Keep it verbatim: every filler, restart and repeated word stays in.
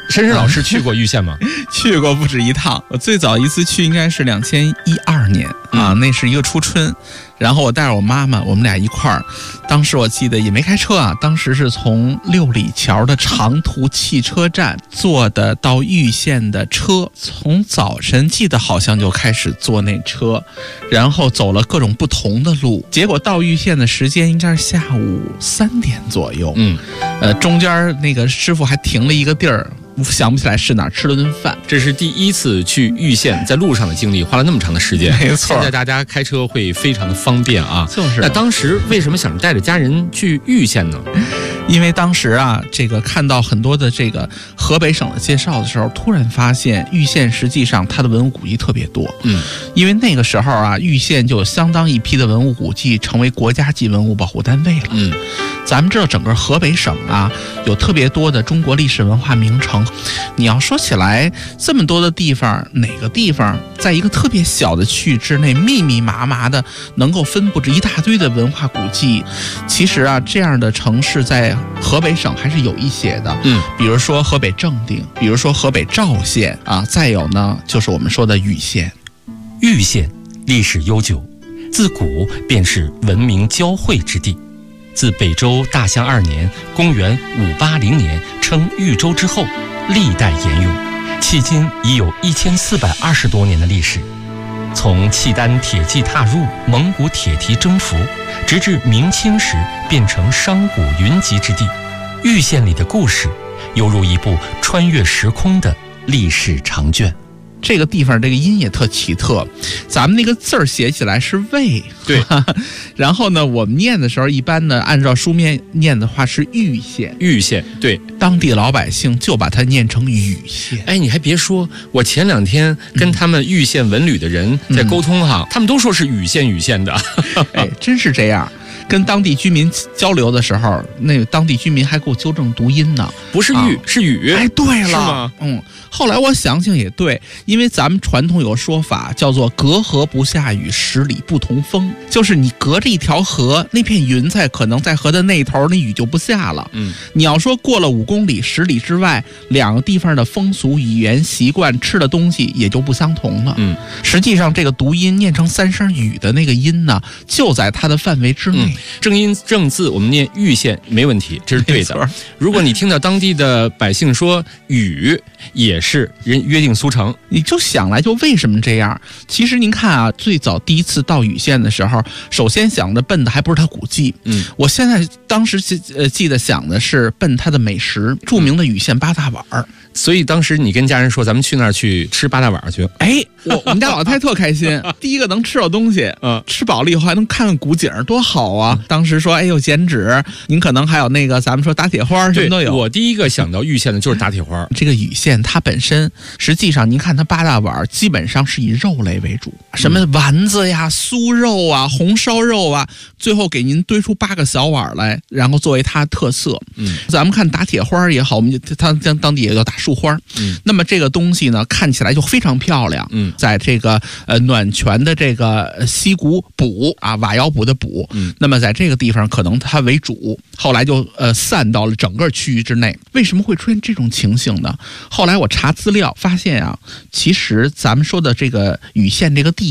申申老师去过玉县吗？ 去过不止一趟。我最早一次去应该是两千一二年啊，那是一个初春。然后我带着我妈妈，我们俩一块儿。当时我记得也没开车啊，当时是从六里桥的长途汽车站坐的到玉县的车，从早晨记得好像就开始坐那车，然后走了各种不同的路，结果到玉县的时间应该是下午三点左右。 嗯， 呃，中间那个师傅还停了一个地儿。想不起来是哪儿吃了顿饭。 这是第一次去玉县在路上的经历，花了那么长的时间。 没错， 现在大家开车会非常的方便啊。 就是。 那当时为什么想带着家人去玉县呢？ 因为当时啊，这个看到很多的这个河北省的介绍的时候，突然发现玉县实际上它的文物古迹特别多。 嗯， 因为那个时候啊，玉县就有相当一批的文物古迹成为国家级文物保护单位了。 嗯， 咱们知道整个河北省啊，有特别多的中国历史文化名城。你要说起来，这么多的地方，哪个地方在一个特别小的区域之内，密密麻麻的能够分布着一大堆的文化古迹？其实啊，这样的城市在河北省还是有一些的。 嗯， 比如说河北正定，比如说河北赵县啊，再有呢就是我们说的禹县。 玉县历史悠久，自古便是文明交汇之地。自北周大象二年（公元五八零年）称豫州之后，历代沿用，迄今已有一千四百二十多年的历史。从契丹铁骑踏入、蒙古铁蹄征服，直至明清时变成商贾云集之地，玉县里的故事，犹如一部穿越时空的历史长卷。 这个地方这个音也特奇特，咱们那个字儿写起来是魏， 对， 然后呢，我们念的时候一般呢，按照书面念的话是玉县， 玉县，对， 当地老百姓就把它念成禹县。 哎，你还别说，我前两天跟他们玉县文旅的人在沟通哈，嗯、他们都说是禹县禹县的， 哎，真是这样。跟当地居民交流的时候，那个当地居民还给我纠正读音呢， 不是玉、啊、是禹。 哎，对了， 是吗？ 嗯，后来我想想也对，因为咱们传统有说法叫做隔河不下雨，十里不同风，就是你隔着一条河，那片云彩可能在河的那头，那雨就不下了。 嗯， 你要说过了五公里、十里之外，两个地方的风俗、语言、习惯、吃的东西也就不相同了。 嗯， 实际上这个读音念成三声雨的那个音呢，就在它的范围之内。嗯， 正音正字我们念玉县没问题，这是对的。如果你听到当地的百姓说禹，也是人约定俗成。 你就想来就为什么这样？其实您看啊，最早第一次到禹县的时候，首先想的奔的还不是它古迹， 嗯， 我现在当时记呃记得想的是奔它的美食，著名的禹县八大碗儿。 所以当时你跟家人说，咱们去那儿去吃八大碗去。 哎，我我们家老太特开心，第一个能吃到东西，嗯，吃饱了以后还能看看古景，多好啊！嗯、当时说，哎呦，剪纸，您可能还有那个咱们说打铁花，什么都有。 我第一个想到玉县的就是打铁花。 这个禹县它本身，实际上您看它八大碗基本上是以肉类为主，什么丸子呀、酥肉啊、红烧肉啊，最后给您堆出八个小碗来，然后作为它的特色。 嗯， 咱们看打铁花也好，我们它将当地也叫打树花。 嗯， 那么这个东西呢，看起来就非常漂亮。 嗯， 在这个呃暖泉的这个溪谷补啊，瓦窑补的补。 嗯， 那么在这个地方可能它为主，后来就呃散到了整个区域之内。为什么会出现这种情形呢？后来我查资料发现啊，其实咱们说的这个禹县这个地